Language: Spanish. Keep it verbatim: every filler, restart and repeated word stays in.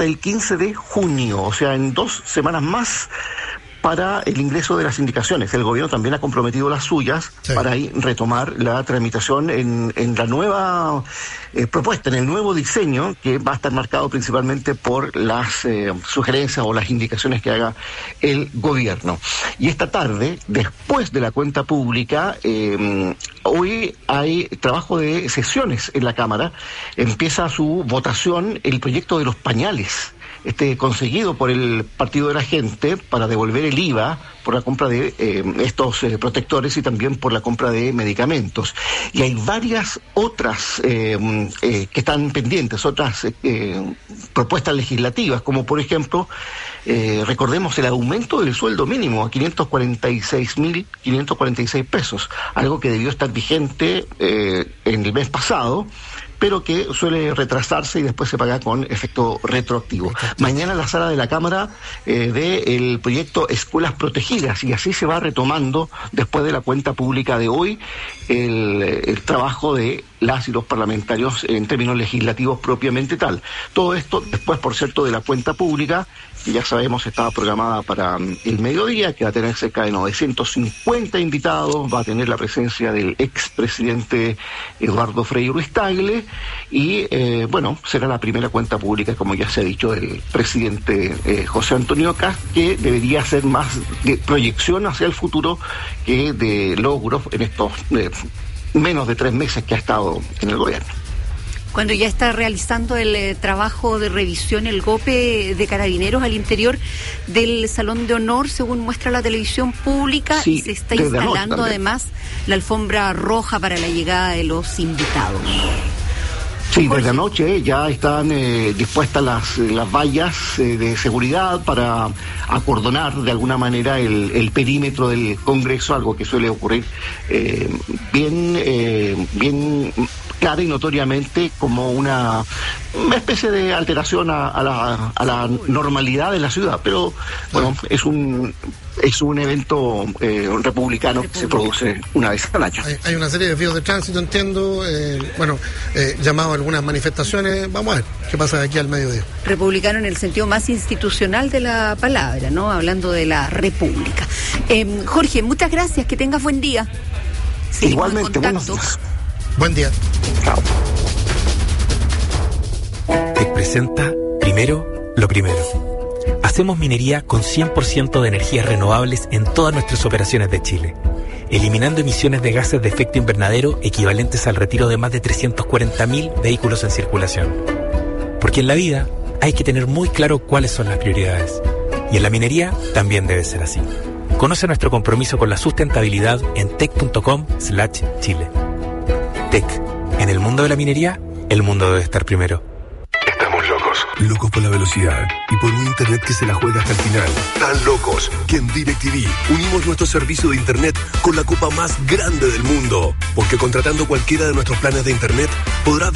hasta el quince de junio, o sea, en dos semanas más, para el ingreso de las indicaciones. El gobierno también ha comprometido las suyas sí. para ahí retomar la tramitación en, en la nueva eh, propuesta, en el nuevo diseño, que va a estar marcado principalmente por las eh, sugerencias o las indicaciones que haga el gobierno. Y esta tarde, después de la cuenta pública, eh, hoy hay trabajo de sesiones en la Cámara. Empieza su votación el proyecto de los pañales, este conseguido por el Partido de la Gente para devolver el I V A por la compra de eh, estos eh, protectores y también por la compra de medicamentos. Y hay varias otras eh, eh, que están pendientes, otras eh, propuestas legislativas, como por ejemplo, eh, recordemos el aumento del sueldo mínimo a quinientos cuarenta y seis mil quinientos cuarenta y seis pesos, algo que debió estar vigente eh, en el mes pasado, pero que suele retrasarse y después se paga con efecto retroactivo. Mañana la sala de la Cámara eh, ve el proyecto Escuelas Protegidas, y así se va retomando, después de la cuenta pública de hoy, el, el trabajo de las y los parlamentarios en términos legislativos propiamente tal. Todo esto después, por cierto, de la cuenta pública, que ya sabemos estaba programada para el mediodía, que va a tener cerca de novecientos cincuenta invitados, va a tener la presencia del expresidente Eduardo Frei Ruiz-Tagle, y eh, bueno, será la primera cuenta pública, como ya se ha dicho, del presidente eh, José Antonio Kast, que debería ser más de proyección hacia el futuro que de logros en estos eh, menos de tres meses que ha estado en el gobierno. Cuando ya está realizando el eh, trabajo de revisión, el GOPE de Carabineros al interior del Salón de Honor, según muestra la televisión pública, sí, y se está instalando además la alfombra roja para la llegada de los invitados. Sí, desde anoche ya están eh, dispuestas las, las vallas eh, de seguridad para acordonar de alguna manera el, el perímetro del Congreso, algo que suele ocurrir eh, bien, eh, bien clara y notoriamente como una, una especie de alteración a, a, la, a la normalidad de la ciudad. Pero bueno, es un es un evento eh, republicano que se produce una vez al año. Hay, hay una serie de desvíos de tránsito, entiendo, eh, bueno, eh, llamado a algunas manifestaciones. Vamos a ver qué pasa de aquí al mediodía. Republicano en el sentido más institucional de la palabra, ¿no? Hablando de la República. Eh, Jorge, muchas gracias, que tengas buen día. Seguimos igualmente, buenos días. Buen día. Chao. Te presenta primero lo primero. Hacemos minería con cien por ciento de energías renovables en todas nuestras operaciones de Chile, eliminando emisiones de gases de efecto invernadero equivalentes al retiro de más de trescientos cuarenta mil vehículos en circulación. Porque en la vida hay que tener muy claro cuáles son las prioridades. Y en la minería también debe ser así. Conoce nuestro compromiso con la sustentabilidad en tec punto com slash chile. Tec. En el mundo de la minería, el mundo debe estar primero. Estamos locos. Locos por la velocidad y por un internet que se la juega hasta el final. Tan locos que en DirecTV unimos nuestro servicio de internet con la copa más grande del mundo. Porque contratando cualquiera de nuestros planes de internet podrás